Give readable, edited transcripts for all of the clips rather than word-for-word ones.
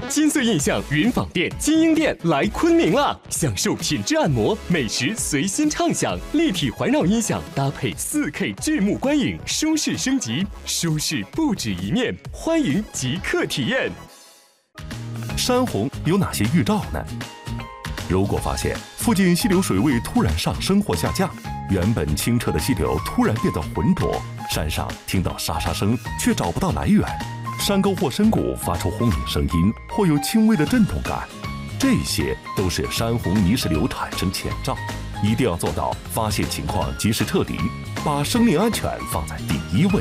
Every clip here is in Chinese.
金色印象云纺店、金鹰店来昆明了，享受品质按摩，美食随心畅享，立体环绕音响搭配4K 巨幕观影，舒适升级，舒适不止一面，欢迎即刻体验。 山洪有哪些预兆呢？如果发现附近溪流水位突然上升或下降，原本清澈的溪流突然变得浑浊，山上听到沙沙声却找不到来源，山沟或深谷发出轰鸣声音或有轻微的震动感，这些都是山洪泥石流产生前兆，一定要做到发现情况及时撤离，把生命安全放在第一位，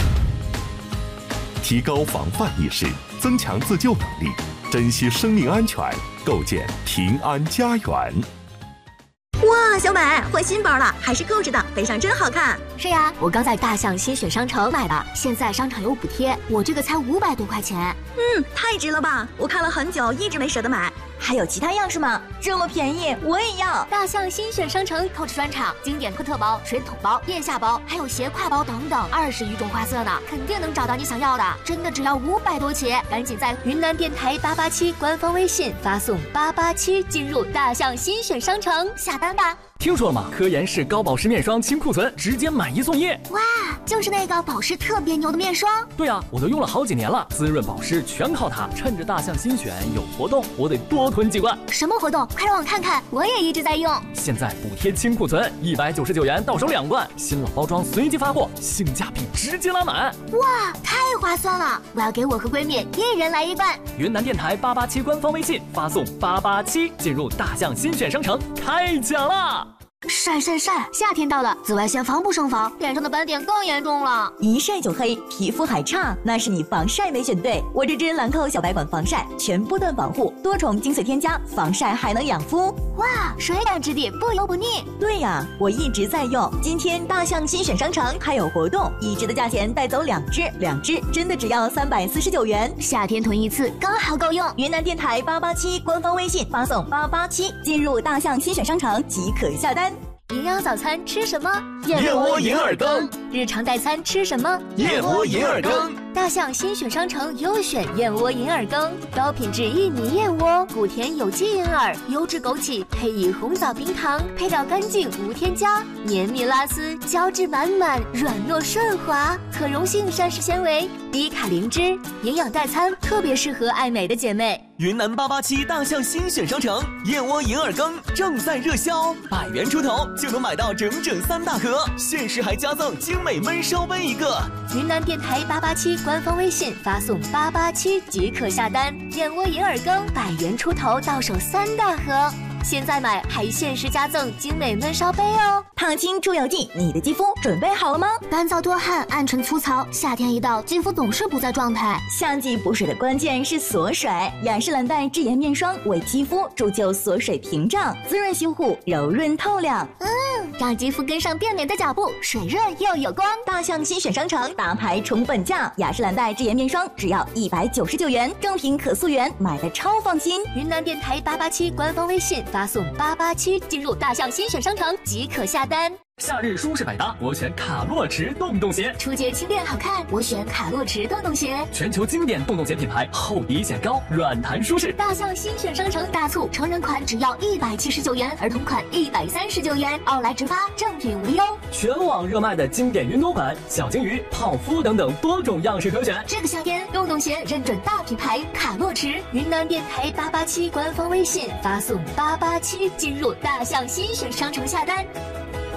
提高防范意识，增强自救能力，珍惜生命安全，构建平安家园。 哇，小美换新包了，还是购置的，背上真好看。 是呀，我刚在大象新选商城买的，现在商场有补贴，我这个才500多块钱。 太值了吧！我看了很久，一直没舍得买。还有其他样式吗？这么便宜，我也要。 大象新选商城购置专场，经典科特包、水桶包、腋下包，还有斜挎包等等，20余种花色呢，肯定能找到你想要的。真的只要500多起，赶紧在云南电台887官方微信发送887进入大象新选商城下单吧。 听说了吗？科颜氏高保湿面霜清库存，直接买1送1。 哇，就是那个保湿特别牛的面霜。 对啊，我都用了好几年了，滋润保湿全靠它。趁着大象新选有活动，我得多囤几罐。 什么活动？快让我看看，我也一直在用。 现在补贴清库存，199元到手2罐，新老包装随机发货，性价比直接拉满。 哇，太划算了！我要给我和闺蜜一人来1罐。 云南电台887官方微信发送887进入大象新选商城，开奖啦！ 晒，夏天到了，紫外线防不胜防，脸上的斑点更严重了。 一晒就黑，皮肤还差，那是你防晒没选对。我这支兰蔻小白管防晒，全波段保护，多重精粹添加，防晒还能养肤。 哇，水感质地，不油不腻。 对呀，我一直在用。今天大象新选商城还有活动，1支的价钱带走2支真的只要349元。 夏天囤1次刚好够用。 云南电台887官方微信发送887进入大象新选商城即可下单。 营养早餐吃什么？ 燕窝银耳羹。 日常代餐吃什么？ 燕窝银耳羹。 大象新选商城优选燕窝银耳羹，高品质薏米燕窝，谷甜有机银耳，优质枸杞，配以红枣冰糖，配料干净无添加，绵密拉丝，胶质满满，软糯顺滑，可溶性膳食纤维，低卡零脂，营养代餐特别适合爱美的姐妹。 云南887大象新选商城燕窝银耳羹正在热销，100元出头就能买到整3大盒，限时还加赠精美焖烧杯1个。 云南电台887官方微信发送887即可下单，燕窝银耳羹100元出头到手3大盒。现在买还限时加赠精美焖烧杯哦！ 烫青出油剂，你的肌肤准备好了吗？ 干燥多汗、暗沉粗糙，夏天一到，肌肤总是不在状态。 夏季补水的关键是锁水，雅诗兰黛智妍面霜为肌肤铸就锁水屏障，滋润修护，柔润透亮。 让肌肤跟上变美的脚步，水润又有光。 大象新选商城大牌重本价，雅诗兰黛智妍面霜只要199元，正品可溯源，买的超放心。 云南电台887官方微信发送887进入大象新选商城即可下单。 夏日舒适百搭，我选卡洛驰洞洞鞋。 初见轻便好看，我选卡洛驰洞洞鞋。 全球经典洞洞鞋品牌，厚底显高，软弹舒适。 大象新选商城大促，成人款只要179元，儿童款139元，奥莱直发，正品无忧。 全网热卖的经典云朵款、小金鱼、泡芙等等多种样式可选。 这个夏天，洞洞鞋认准大品牌卡洛驰。云南电台887官方微信发送887进入大象新选商城下单。